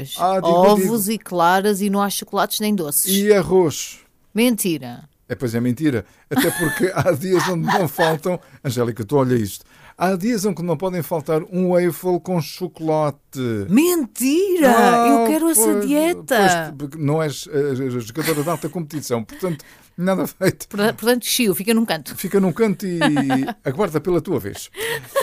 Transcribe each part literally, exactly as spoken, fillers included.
Ah, digo, Ovos digo. e claras e não há chocolates nem doces. E arroz. Mentira. É, pois é, mentira. Até porque há dias onde não faltam... Angélica, tu olha isto. Há dias onde não podem faltar um waffle com chocolate. Mentira! Ah, Eu quero essa pois, dieta. Pois, não és uh, jogadora de alta competição, portanto, nada feito. Portanto, chiu, fica num canto. Fica num canto e aguarda pela tua vez.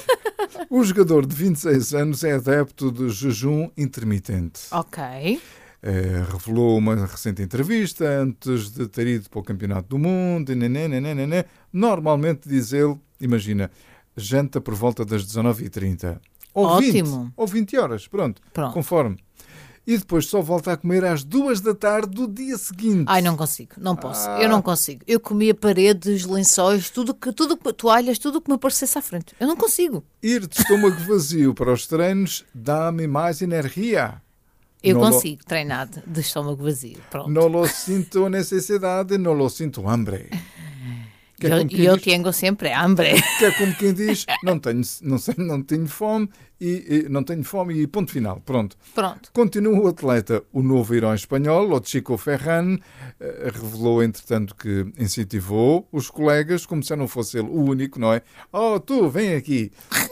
O jogador de vinte e seis anos é adepto de jejum intermitente. Ok. Uh, revelou uma recente entrevista antes de ter ido para o Campeonato do Mundo. Nanã, nanã, nanã. Normalmente, diz ele, imagina, janta por volta das dezanove e trinta. Ou Ótimo. vinte, ou vinte horas, pronto, Pronto. conforme. E depois só volta a comer às duas da tarde do dia seguinte. Ai, não consigo, não posso, Ah. eu não consigo. Eu comia paredes, lençóis, tudo que, tudo que, toalhas, tudo que me aparecesse à frente. Eu não consigo. Ir de estômago vazio para os treinos dá-me mais energia. Eu Não lo- consigo treinar de, de estômago vazio. Pronto. Não lo sinto necessidade, não lo sinto hambre. Que é eu como quem eu diz- tenho sempre hambre. Que é como quem diz, não tenho, não sei, não tenho fome e, e não tenho fome e ponto final. Pronto. Pronto. Continua o atleta, o novo herói espanhol, o Chico Ferran, eh, revelou, entretanto, que incentivou os colegas, como se não fosse ele o único, não é? Oh, tu, vem aqui.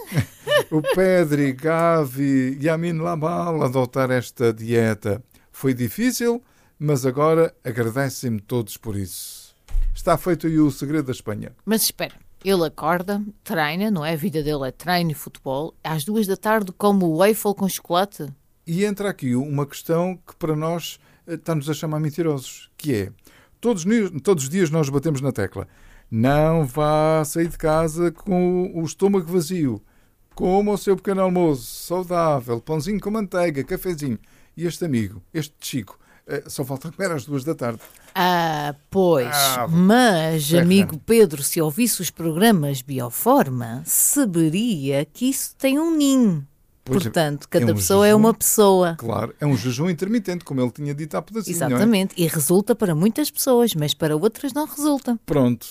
O Pedri, Gavi, Yamin Lamal adotar esta dieta. Foi difícil, mas agora agradecem-me todos por isso. Está feito aí o segredo da Espanha. Mas espera, ele acorda, treina, não é? A vida dele é treino e futebol. Às duas da tarde come o waffle com chocolate. E entra aqui uma questão que para nós eh, está-nos a chamar mentirosos, que é, todos, ni- todos os dias nós batemos na tecla, não vá sair de casa com o estômago vazio, coma o seu pequeno almoço, saudável, pãozinho com manteiga, cafezinho. E este amigo, este Chico, eh, só falta comer às duas da tarde. Ah, pois. Ah, Mas, Ferran. amigo Pedro, se ouvisse os programas Bioforma, saberia que isso tem um ninho. Pois é, Portanto, cada é um pessoa é jejum. uma pessoa. Claro, é um jejum intermitente, como ele tinha dito há pedacinho, não é? Exatamente. E resulta para muitas pessoas, mas para outras não resulta. Pronto.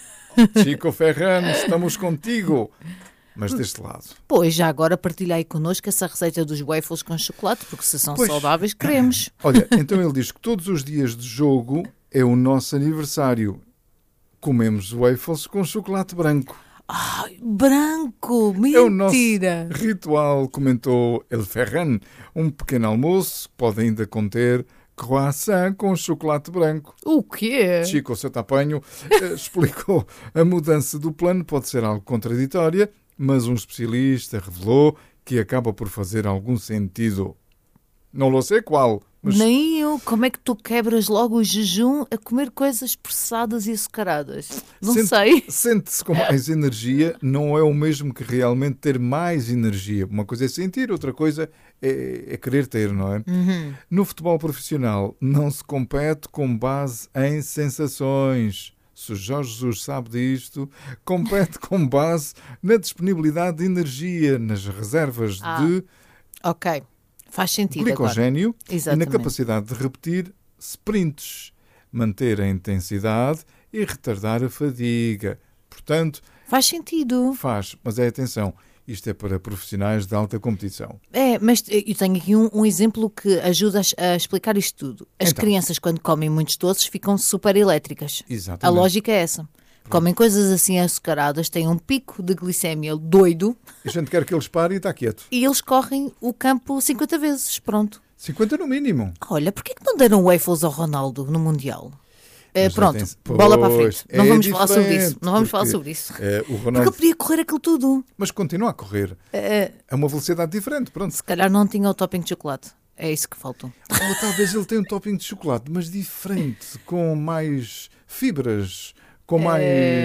Chico Ferran, estamos contigo. Mas deste lado. Pois, já agora partilha aí connosco essa receita dos waffles com chocolate, porque se são Pois. saudáveis, queremos. Olha, então ele diz que todos os dias de jogo é o nosso aniversário. Comemos waffles com chocolate branco. Ai, branco! É o nosso Mentira! ritual, comentou El Ferran. Um pequeno almoço pode ainda conter croissant com chocolate branco. O quê? Chico, seu tapanho, eh, explicou. A mudança do plano pode ser algo contraditória, mas um especialista revelou que acaba por fazer algum sentido. Não lo sei qual, mas Nem eu. Como é que tu quebras logo o jejum a comer coisas processadas e açucaradas? Não sente- sei. sente-se com mais energia, não é o mesmo que realmente ter mais energia. Uma coisa é sentir, outra coisa é, é querer ter, não é? Uhum. No futebol profissional não se compete com base em sensações. Se o Jorge Jesus sabe disto, compete com base na disponibilidade de energia, nas reservas Ah, de Ok. Faz sentido agora. glicogénio e na Exatamente. capacidade de repetir sprints, manter a intensidade e retardar a fadiga. Portanto, Faz sentido. faz, mas é atenção, isto é para profissionais de alta competição. É, mas eu tenho aqui um, um exemplo que ajuda a, a explicar isto tudo. As Então. crianças, quando comem muitos doces, ficam super elétricas. Exatamente. A lógica é essa. Comem coisas assim açucaradas, têm um pico de glicémia doido A gente quer que eles parem e está quieto. e eles correm o campo cinquenta vezes. Pronto. cinquenta no mínimo. Olha, porquê que não deram waffles ao Ronaldo no Mundial? É, Mas pronto, atenção- bola para a Pois, frente. Não é vamos falar sobre diferente, isso. Não vamos falar porque, sobre isso. eh, o Porque Ronaldo, ele podia correr aquilo tudo. mas continua a correr. É, É uma velocidade diferente, pronto. se calhar não tinha o topping de chocolate. É isso que faltou. Ou talvez ele tenha um topping de chocolate, mas diferente, com mais fibras, com mais...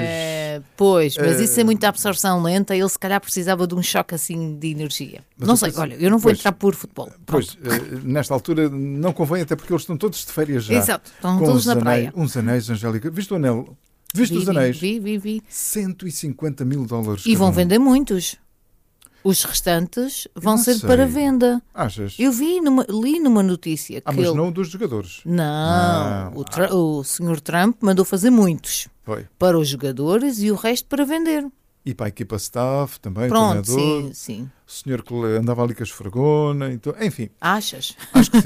É, pois, mas eh, isso é muita absorção lenta. Ele se calhar precisava de um choque assim de energia. Mas Não eu sei, penso- olha, eu não vou pois, entrar por futebol. Pois, Pronto. eh, nesta altura não convém, até porque eles estão todos de férias já. Exato, estão Com todos uns na anéis- praia. Uns anéis, Angélica. Viste o anel? Viste Vi, os vi, anéis? Vi, vi, vi. cento e cinquenta mil dólares E cada vão um. vender muitos. Os restantes vão não ser sei. para venda. Achas? Eu vi, numa, li numa notícia que Ah, mas ele... não dos jogadores. Não, Ah, o, Tru- o senhor Trump mandou fazer muitos Foi. para os jogadores e o resto para vender. E para a equipa staff também, Pronto, treinador. sim, sim. O senhor que andava ali com a esfregona. Então, enfim, Achas? acho que